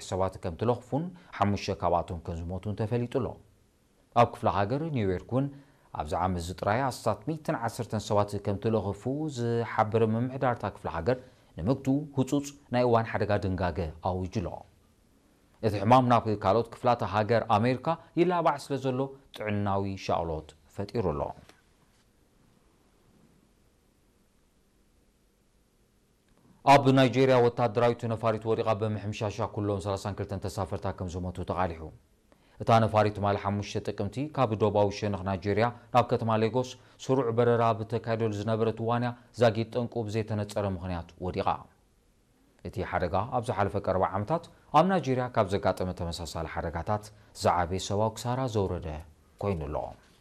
ሰባት ከም ትለኽፉን ሓሙሽተ ካብኣቶም ከም ዝሞቱን ተፈሊጡሎ ኣብ ክፍለ ሃገር ኒውዮርክን ኣብዚ ዓመት ዝጥራይ ኣስታት 110 ሰባት ከም ትለኽፉ ዝሓበረ መምሕዳርታ ክፍለ ሃገር ንምግቱ ህጹጽ ናይ እዋን ሓደጋ ድንጋገ ኣውጅሎ እቲ ሕማም ናብ ካልኦት ክፍላት ሃገር ኣሜሪካ ይላባዕ ስለ ዘሎ ጥዕናዊ ሻቅሎት ፈጢሩሎ ኣብ ናይጄርያ ወታደራዊት ነፋሪት ወዲቓ በምሕምሻሻ ኩሎም 32 ተሳፈርታ ከም ዝሞቱ ተቓሊሑ እታ ነፋሪት ማል 5 ጥቅምቲ ካብ ደቡባዊ ሸነኽ ናይጄርያ ናብ ከተማ ሌጎስ ስሩዕ በረራ ብተካይደሉ ዝነበረት ዋንያ ዛጊድ ጠንቁ ብዘይተነፀረ ምኽንያት ወዲቓ እቲ ሓደጋ ኣብ ዝሓለፈ ቀረባ ዓመታት ኣብ ናይጄርያ ካብ ዘጋጠመ ተመሳሳሊ ሓደጋታት ዝዓበየ ሰብኣዊ ክሳራ ዘውረደ ኮይኑሎ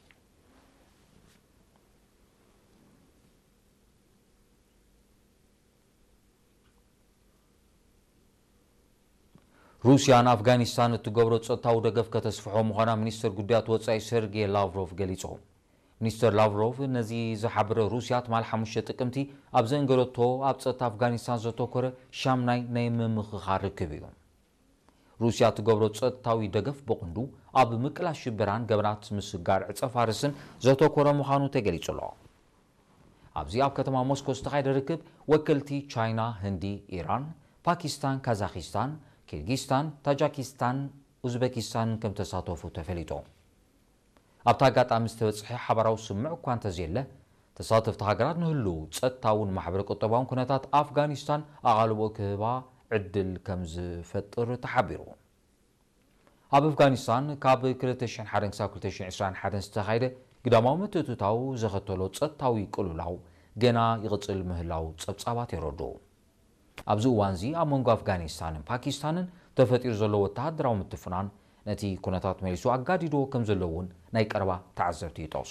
روسيا أفغانستان تجبرت ጸጥታው ደገፍ ከተስፍሖ ምዃና ሚኒስትር ጉዳያት ወጻኢ ሰርጌይ ላቭሮቭ ገሊጹ ሚኒስትር ላቭሮቭ ነዚ ዝሓበረ ሩስያ ትማል 5 ጥቅምቲ ኣብ ዘንገለቶ ኣብ ጸጥታ ኣፍጋኒስታን ዘተኮረ ሻምናይ ናይ ምምኽኻር ርክብ እዩ ሩስያ ትገብሮ ጸጥታዊ ደገፍ በቕንዱ ኣብ ምቅላሽ ሽበራን ገበናት ምስጋር ዕጸፋርስን ዘተኮረ ምዃኑ ተገሊጹሎ ኣብዚ ኣብ ከተማ ሞስኮ ዝተኻየደ ርክብ ወከልቲ ቻይና ህንዲ ኢራን ፓኪስታን ካዛኺስታን كيرغيزستان تاجيكستان ኡዝቤኪስታን ከም ተሳተፉ ተፈሊጡ ኣብታ ጋጣሚ ዝተበጽሐ ሓበራዊ ስምዕ እኳ እንተዘየለ ተሳተፍቲ ሃገራት ንህሉ ጸጥታውን ማሕበረ ቁጠባውን ኩነታት ኣፍጋኒስታን ኣቓልቦ ክህባ ዕድል ከም ዝፈጥር ተሓቢሩ ኣብ ኣፍጋኒስታን ካብ 2001 ክሳብ 2021 ዝተኻየደ ግዳማዊ ምትእትታው ዘኸተሎ ጸጥታዊ ቅልውላው ገና ይቕጽል ምህላው ጸብጻባት ይረዱ ኣብዚ እዋን እዚ ኣብ መንጎ ኣፍጋኒስታንን ፓኪስታንን ተፈጢሩ ዘሎ ወተሃደራዊ ምትፍናን ነቲ ኩነታት መሊሱ ኣጋዲዶ ከም ዘለውን ናይ ቀረባ ተዓዘብቲ ይጠቕሱ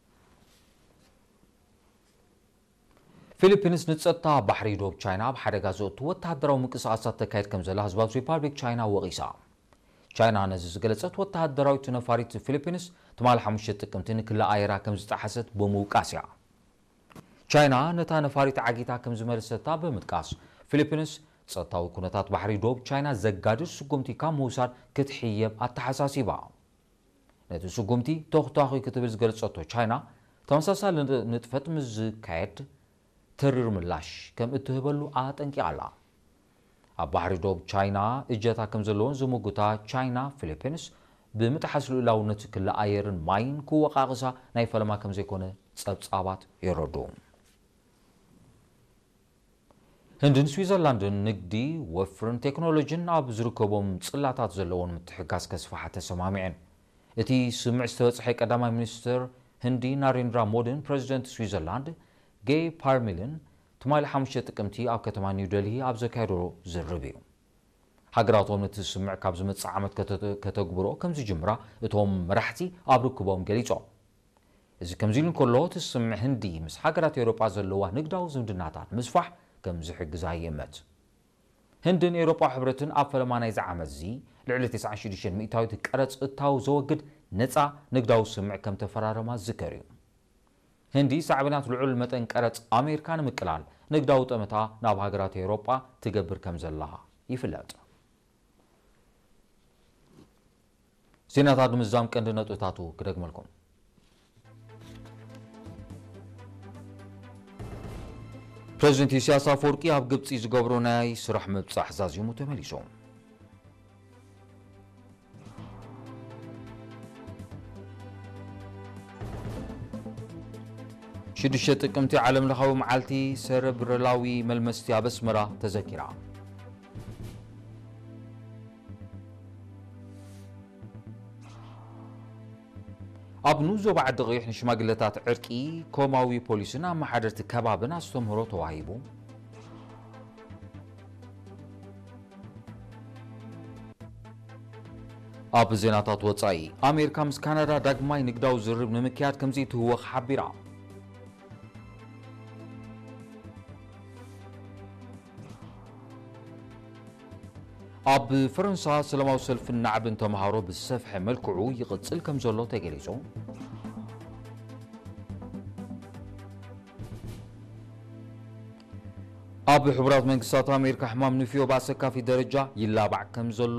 ፊሊፒንስ ንጸጥታ ባሕሪ ዶብ ቻይና ኣብ ሓደጋ ዘእቱ ወተሃደራዊ ምንቅስቓሳት ተካይድ ከም ዘላ ህዝባዊት ሪፓብሊክ ቻይና ወቒሳ ቻይና ነዚ ዝገለጸት ወተሃደራዊት ነፋሪት ፊሊፒንስ ትማል 5 ጥቅምቲ ንክለኣየራ ከም ዝጠሓሰት ብምውቃስ እያ ቻይና ነታ ነፋሪት ዓጊታ ከም ዝመለሰታ ብምጥቃስ ፊሊፒንስ ጸጥታዊ ኩነታት ባሕሪ ዶብ ቻይና ዘጋድድ ስጉምቲ ካብ ምውሳድ ክትሕየብ ኣተሓሳሲባ ነቲ ስጉምቲ ተኽታኺ ክትብል ዝገልጸቶ ቻይና ተመሳሳሊ ንጥፈት ምስ ዝካየድ ተሪር ምላሽ ከም እትህበሉ ኣጠንቂቓላ ኣብ ባሕሪ ዶብ ቻይና እጀታ ከም ዘለዎን ዝምጉታ ቻይና ፊሊፒንስ ብምጥሓስ ልኡላውነት ክለኣየርን ማይን ክወቃቕሳ ናይ ፈለማ ከም ዘይኮነ ጸብጻባት ይረዱ هندن سويسرلاندن نقدي وفرن تكنولوجين ኣብ ዝርከቦም ጽላታት ዘለዎን ምትሕጋዝ ከስፋሓ ተሰማሚዐን እቲ ስምዕ ዝተበጽሐ ቀዳማይ ሚኒስትር ህንዲ ናሬንድራ ሞዲን ፕሬዚደንት ስዊዘርላንድ ጌይ ፓርሜሊን ትማል 5 ጥቅምቲ ኣብ ከተማ ኒው ዴልሂ ኣብ ዘካየዶ ዝርብ እዩ ሃገራቶም ነቲ ስምዕ ካብ ዝመጽእ ዓመት ከተግብሮ ከም ዝጅምራ እቶም መራሕቲ ኣብ ርክቦም ገሊጾም እዚ ከምዚ ኢሉ እንከሎ እቲ ስምዕ ህንዲ ምስ ሃገራት ኤውሮጳ ዘለዋ ንግዳዊ ዝምድናታት ምስፋሕ كم زحجز هيمت هندن أوروبا حبرتن أفضل ما نيزع عمزي لعلة 99 مئتاوي تكرت التاو زوجد نتسع نقداو سمع كم تفرار ما ذكري هندي صعبنات العلمة انكرت أمريكان مكلال نقداو تمتا ناب هاجرات أوروبا تجبر كم زلها يفلت سينات هذا مزام كندنا تاتو كده مالكم بريزيدنت إسياس أفورقي ኣብ ግብጽ ዝገብሮ ናይ ስራሕ ምብጻሕ ዛዚሙ ተመሊሱ ሽዱሽተ ጥቅምቲ ዓለም ለኻዊ መዓልቲ ሰረብረላዊ መልመስቲ ኣብ ኣስመራ ተዘኪራ ኣብ ኑዞ ባዕድ ቀይሕ ንሽማግለታት ዕርቂ ኮማዊ ፖሊስና ማሕደርቲ ከባብና ኣስተምህሮ ተዋሂቡ ኣብ ዜናታት ወጻኢ ኣሜሪካ ምስ ካናዳ ዳግማይ ንግዳዊ ዝርብ ንምክያድ ከምዚ ትህወኽ ሓቢራ ኣብ ፈረንሳ ሰላማዊ ሰልፊ ናዕብን ተማሃሮ ብሰፍሐ መልክዑ ይቕጽል ከም ዘሎ ተገሊጹ ኣብ ሕቡራት መንግስታት ኣሜሪካ ሕማም ንፍዮ ብኣሰካፊ ደረጃ ይላባዕ ከም ዘሎ